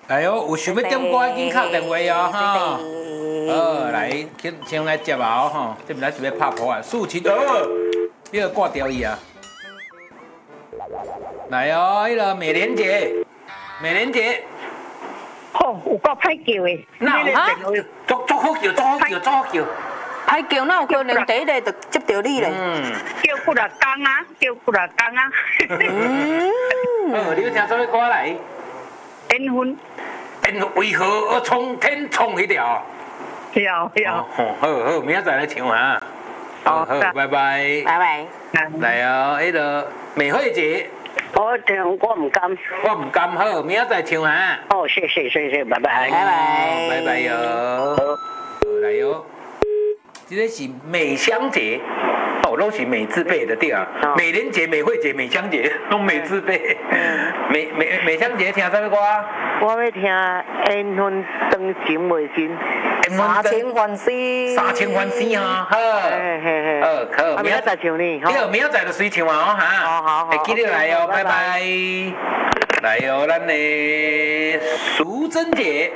哎呦，有想要点歌紧敲电话哦哈。来，先来接啊吼，这边是要拍破啊，4722，你个挂掉伊啊。来哦，迄个美莲姐，美莲姐。 哦，有够歹叫的， 那足好叫，足好叫，足好叫。 歹叫，哪有可能第一个就接到你咧？ 叫几若工啊，叫几若工啊。 你要听什么歌来？ 缘分。 为何而冲天冲迄条？好，明仔载来唱啊。好，拜拜。 拜拜。 来哦，迄个美惠姐。 我唔敢。 我唔甘好，明仔载唱啊。 哦，谢谢，拜拜。 拜拜哟。来哟。这个是美香节，拢是美字辈的对啊。美莲姐、美惠姐、美香姐，拢美字辈。美香姐听什么歌？ 我要听缘分长情未尽， 三千欢喜， 哈，好， 明仔载唱呢， 好，明仔载就随唱啊，哈，好，会记得来哦，拜拜。来哦，咱的淑珍姐，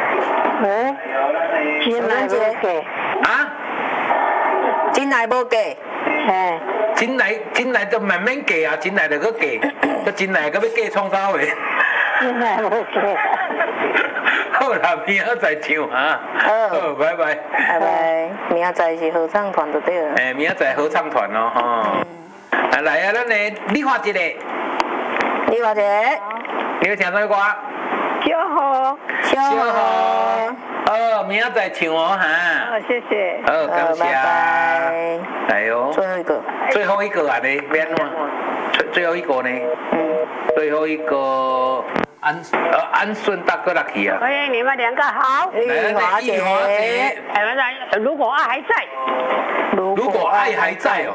淑珍姐，啊？真来无嫁， 真来就慢慢嫁啊，真来就搁嫁，搁真来搁要嫁创啥话？ 真来无嫁。 好啦，明仔载唱啊。好，拜拜。 拜拜。明仔载是合唱团就对了。 明仔载合唱团咯，吼。来啊，咱的丽华姐咧。 丽华姐， 你要听什么歌？ 小河。 明仔载唱哦，哈。 谢谢。 好，感谢。 拜拜。 来哟。最后一个啊，你免吗？最后一个呢？最后一个安顺大哥来去啊。 欢迎你们两个好。 丽华姐。 如果爱还在。 如果爱还在哦。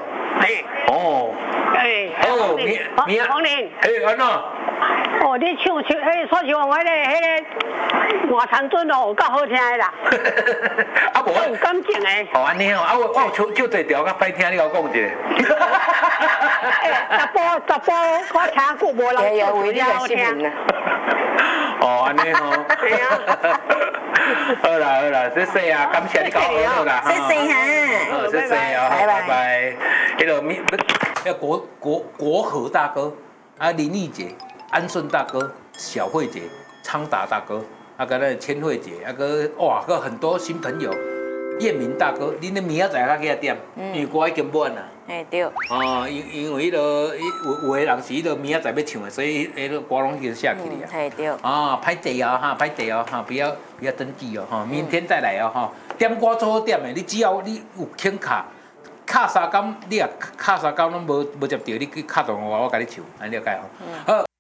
黄玲。 安怎？ 你唱，所唱我迄个换长准哦，有够好听的啦。有感情的。 安尼哦，我有唱这条较歹听，你甲我讲一下。 十波，我听过无人唱， 为你好听。 安尼吼。好啦，谢谢啊，感谢你搞好啦。 谢谢哈。 谢谢啊，拜拜。迄个国和大哥，林忆姐。安顺大哥、小慧姐、昌达大哥，跟那千惠姐，哇，很多新朋友，彦明大哥，恁的明仔载较去点，因为歌已经满啦。 对。 因为有的人是明仔载要唱的，所以歌拢已经下去了。 对。 歹势哦哈，歹势哦哈，不要登记哦哈，明天再来哦哈。点歌做好点的，你只要你有肯卡3工，你啊卡3工拢无接到，你去卡电话我甲你唱，安了解吼。好。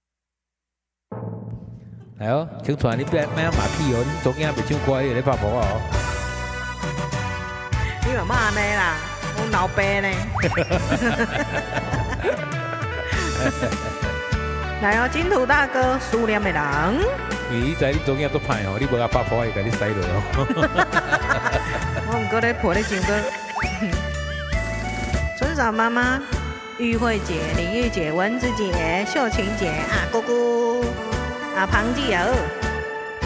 来哦，请出来，你别卖马屁哦，你昨天袂唱歌，你咧拍婆哦。 你嘛骂呢啦，我老爸呢。来哦，金土大哥，思念的人。 你知你昨天做歹哦，你无甲拍婆，会甲你塞落哦。 我毋过咧抱咧唱歌。春嫂妈妈、玉慧姐、林玉姐、文子姐、秀琴姐啊，姑姑。旁记哦。